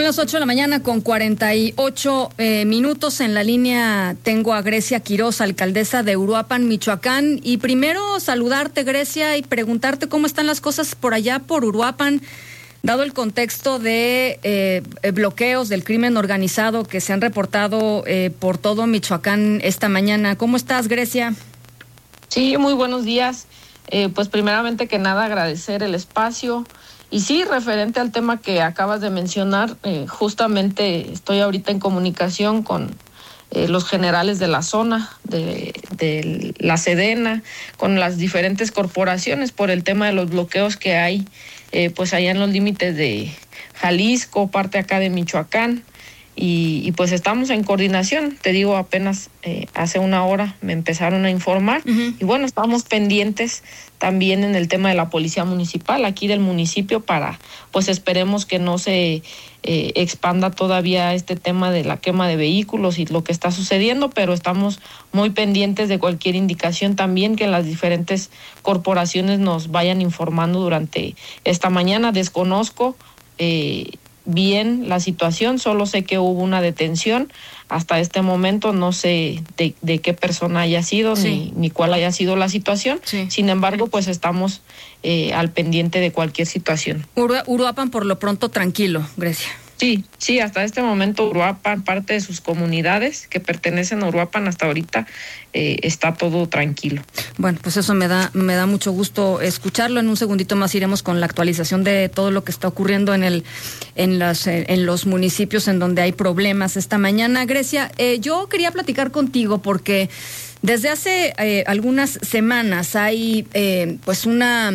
Son las 8 de la mañana con 48 minutos. En la línea tengo a Grecia Quiroz, alcaldesa de Uruapan, Michoacán. Y primero saludarte, Grecia, y preguntarte cómo están las cosas por allá, por Uruapan, dado el contexto de bloqueos del crimen organizado que se han reportado por todo Michoacán esta mañana. ¿Cómo estás, Grecia? Sí, muy buenos días. Pues primeramente que nada agradecer el espacio. Y sí, referente al tema que acabas de mencionar, justamente estoy ahorita en comunicación con los generales de la zona, de la Sedena, con las diferentes corporaciones por el tema de los bloqueos que hay, pues allá en los límites de Jalisco, parte acá de Michoacán, y pues estamos en coordinación. Te digo, apenas hace una hora me empezaron a informar, y bueno, estamos pendientes también en el tema de la policía municipal aquí del municipio para, pues esperemos que no se expanda todavía este tema de la quema de vehículos y lo que está sucediendo, pero estamos muy pendientes de cualquier indicación también que las diferentes corporaciones nos vayan informando durante esta mañana. Desconozco bien la situación, solo sé que hubo una detención. Hasta este momento no sé de qué persona haya sido, sí, ni cuál haya sido la situación. Sí. Sin embargo, pues estamos al pendiente de cualquier situación. Uruapan por lo pronto tranquilo, Grecia. Sí, hasta este momento Uruapan, parte de sus comunidades que pertenecen a Uruapan, hasta ahorita está todo tranquilo. Bueno, pues eso me da mucho gusto escucharlo. En un segundito más iremos con la actualización de todo lo que está ocurriendo en los municipios en donde hay problemas esta mañana. Grecia, yo quería platicar contigo porque desde hace algunas semanas hay pues una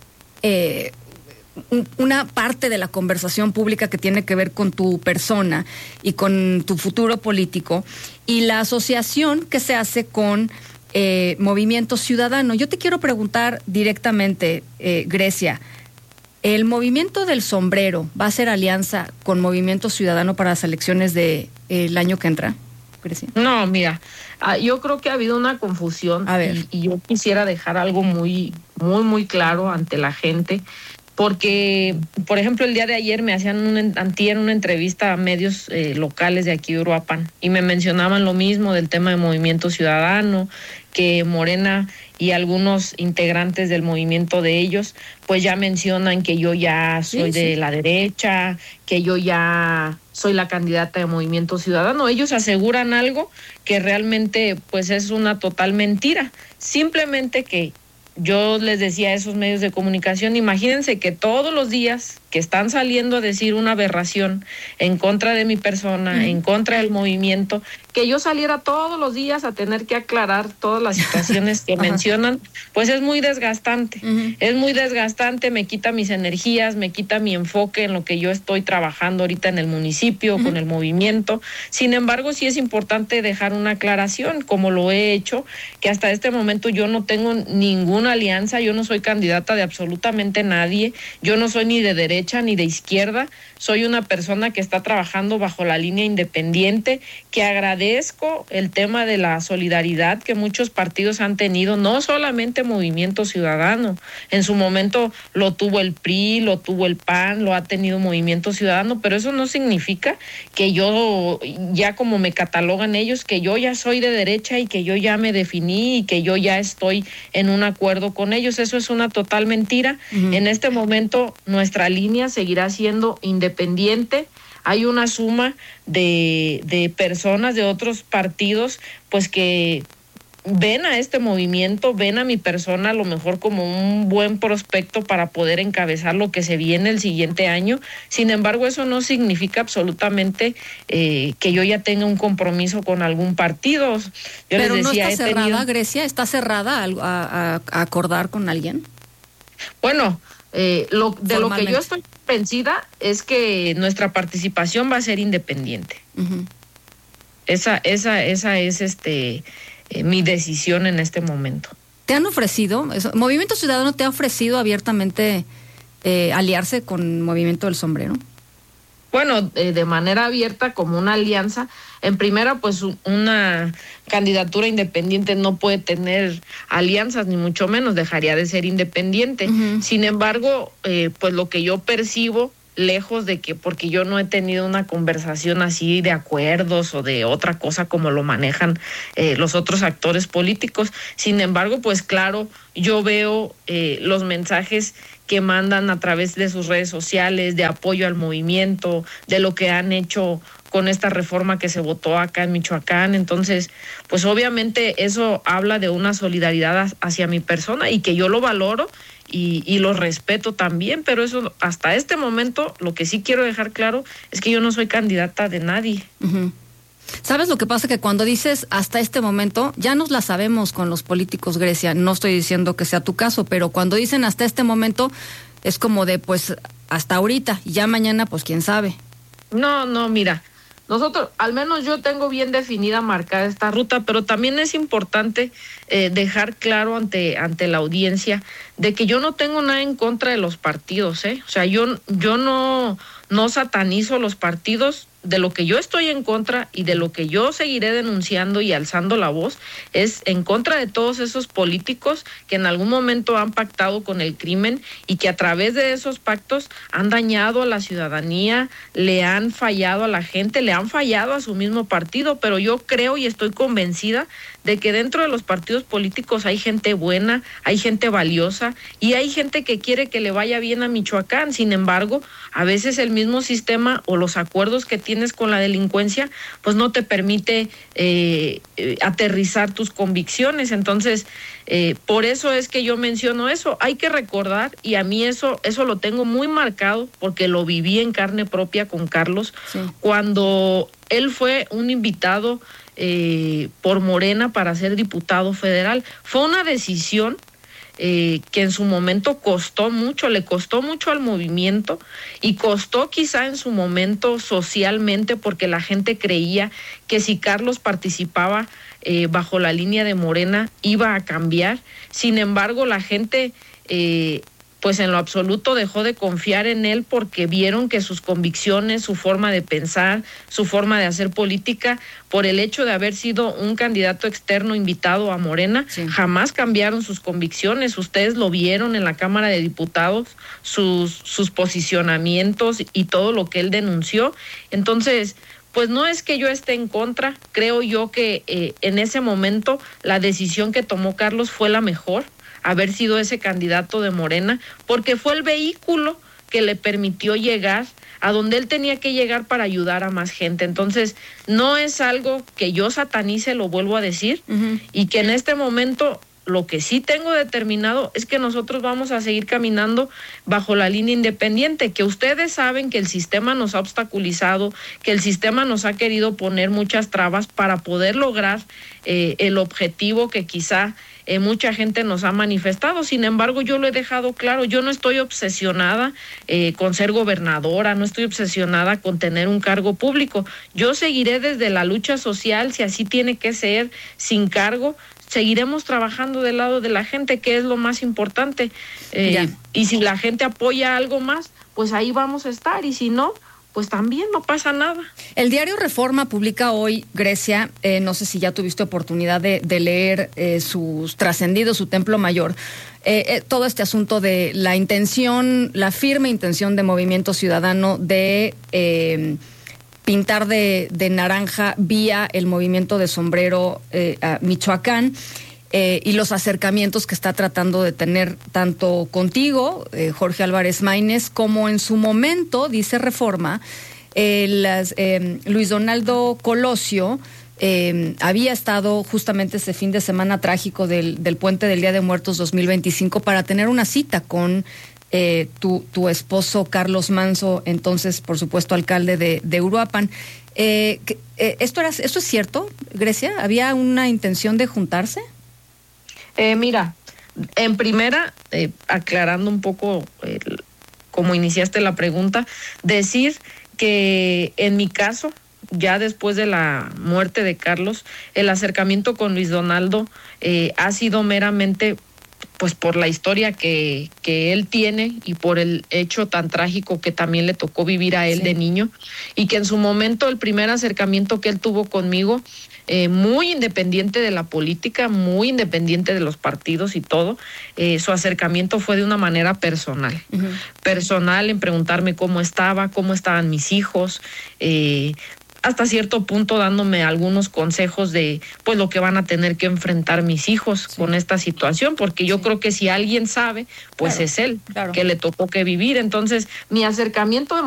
parte de la conversación pública que tiene que ver con tu persona y con tu futuro político y la asociación que se hace con Movimiento Ciudadano. Yo te quiero preguntar directamente, Grecia, ¿el Movimiento del Sombrero va a hacer alianza con Movimiento Ciudadano para las elecciones del año que entra, Grecia? No, mira, yo creo que ha habido una confusión. A ver. Y yo quisiera dejar algo muy claro ante la gente. Porque, por ejemplo, el día de ayer me hacían antier una entrevista a medios locales de aquí de Uruapan y me mencionaban lo mismo del tema de Movimiento Ciudadano, que Morena y algunos integrantes del movimiento de ellos, pues ya mencionan que yo ya soy de la derecha, que yo ya soy la candidata de Movimiento Ciudadano. Ellos aseguran algo que realmente pues es una total mentira. Simplemente que yo les decía a esos medios de comunicación, imagínense que todos los días que están saliendo a decir una aberración en contra de mi persona, en contra del movimiento, que yo saliera todos los días a tener que aclarar todas las situaciones que mencionan, pues es muy desgastante. Es muy desgastante, me quita mis energías, me quita mi enfoque en lo que yo estoy trabajando ahorita en el municipio, con el movimiento. Sin embargo, sí es importante dejar una aclaración, como lo he hecho, que hasta este momento yo no tengo ninguna alianza, yo no soy candidata de absolutamente nadie, yo no soy ni de derecha ni de izquierda, soy una persona que está trabajando bajo la línea independiente, que agradezco el tema de la solidaridad que muchos partidos han tenido, no solamente Movimiento Ciudadano, en su momento lo tuvo el PRI, lo tuvo el PAN, lo ha tenido Movimiento Ciudadano, pero eso no significa que yo, ya como me catalogan ellos, que yo ya soy de derecha y que yo ya me definí y que yo ya estoy en un acuerdo con ellos. Eso es una total mentira. En este momento nuestra línea seguirá siendo independiente. Hay una suma de personas de otros partidos pues que ven a este movimiento, ven a mi persona a lo mejor como un buen prospecto para poder encabezar lo que se viene el siguiente año. Sin embargo, eso no significa absolutamente que yo ya tenga un compromiso con algún partido. Pero les decía, no está cerrada, Grecia, ¿está cerrada a acordar con alguien? Bueno, de lo que yo estoy convencida es que nuestra participación va a ser independiente. Esa es mi decisión en este momento. ¿Te han ofrecido, Movimiento Ciudadano te ha ofrecido abiertamente aliarse con Movimiento del Sombrero? Bueno, de manera abierta como una alianza. En primera, pues una candidatura independiente no puede tener alianzas, ni mucho menos, dejaría de ser independiente. Sin embargo, pues lo que yo percibo lejos de que porque yo no he tenido una conversación así de acuerdos o de otra cosa como lo manejan los otros actores políticos. Sin embargo, pues claro, yo veo los mensajes que mandan a través de sus redes sociales de apoyo al movimiento, de lo que han hecho con esta reforma que se votó acá en Michoacán. Entonces, pues obviamente eso habla de una solidaridad hacia mi persona y que yo lo valoro y lo respeto también, pero eso hasta este momento lo que sí quiero dejar claro es que yo no soy candidata de nadie. Uh-huh. ¿Sabes lo que pasa? Que cuando dices hasta este momento, ya nos la sabemos con los políticos, Grecia, no estoy diciendo que sea tu caso, pero cuando dicen hasta este momento es como de pues hasta ahorita y ya mañana pues quién sabe. No, mira, nosotros, al menos yo tengo bien definida, marcada esta ruta, pero también es importante dejar claro ante la audiencia de que yo no tengo nada en contra de los partidos, O sea, yo no satanizo los partidos. De lo que yo estoy en contra y de lo que yo seguiré denunciando y alzando la voz es en contra de todos esos políticos que en algún momento han pactado con el crimen y que a través de esos pactos han dañado a la ciudadanía, le han fallado a la gente, le han fallado a su mismo partido, pero yo creo y estoy convencida de que dentro de los partidos políticos hay gente buena, hay gente valiosa y hay gente que quiere que le vaya bien a Michoacán. Sin embargo, a veces el mismo sistema o los acuerdos que tienes con la delincuencia, pues no te permite aterrizar tus convicciones. Entonces, por eso es que yo menciono eso. Hay que recordar, y a mí eso lo tengo muy marcado, porque lo viví en carne propia con Carlos, sí, cuando él fue un invitado por Morena para ser diputado federal. Fue una decisión que en su momento costó mucho, le costó mucho al movimiento y costó quizá en su momento socialmente, porque la gente creía que si Carlos participaba bajo la línea de Morena iba a cambiar. Sin embargo, la gente pues en lo absoluto dejó de confiar en él porque vieron que sus convicciones, su forma de pensar, su forma de hacer política, por el hecho de haber sido un candidato externo invitado a Morena, sí, jamás cambiaron sus convicciones. Ustedes lo vieron en la Cámara de Diputados, sus posicionamientos y todo lo que él denunció. Entonces, pues no es que yo esté en contra, creo yo que en ese momento la decisión que tomó Carlos fue la mejor, haber sido ese candidato de Morena, porque fue el vehículo que le permitió llegar a donde él tenía que llegar para ayudar a más gente. Entonces, no es algo que yo satanice, lo vuelvo a decir, uh-huh, y que en este momento lo que sí tengo determinado es que nosotros vamos a seguir caminando bajo la línea independiente, que ustedes saben que el sistema nos ha obstaculizado, que el sistema nos ha querido poner muchas trabas para poder lograr el objetivo que quizá mucha gente nos ha manifestado. Sin embargo, yo lo he dejado claro, yo no estoy obsesionada con ser gobernadora, no estoy obsesionada con tener un cargo público. Yo seguiré desde la lucha social, si así tiene que ser, sin cargo. Seguiremos trabajando del lado de la gente, que es lo más importante. Y si la gente apoya algo más, pues ahí vamos a estar. Y si no, pues también no pasa nada. El diario Reforma publica hoy, Grecia, no sé si ya tuviste oportunidad de leer sus trascendidos, su templo mayor, todo este asunto de la intención, la firme intención de Movimiento Ciudadano de pintar de naranja vía el movimiento de sombrero a Michoacán, y los acercamientos que está tratando de tener tanto contigo, Jorge Álvarez Maínez, como en su momento, dice Reforma, Luis Donaldo Colosio había estado justamente ese fin de semana trágico del Puente del Día de Muertos 2025 para tener una cita con tu esposo Carlos Manzo, entonces por supuesto alcalde de Uruapan. ¿Esto es cierto, Grecia? ¿Había una intención de juntarse? Mira, en primera, aclarando un poco como iniciaste la pregunta, decir que en mi caso, ya después de la muerte de Carlos, el acercamiento con Luis Donaldo ha sido meramente pues por la historia que él tiene y por el hecho tan trágico que también le tocó vivir a él de niño, y que en su momento el primer acercamiento que él tuvo conmigo, muy independiente de la política, muy independiente de los partidos y todo, su acercamiento fue de una manera personal, personal, en preguntarme cómo estaban mis hijos, hasta cierto punto dándome algunos consejos de pues lo que van a tener que enfrentar mis hijos con esta situación, porque yo creo que si alguien sabe, pues es él, que le tocó que vivir. Entonces, mi acercamiento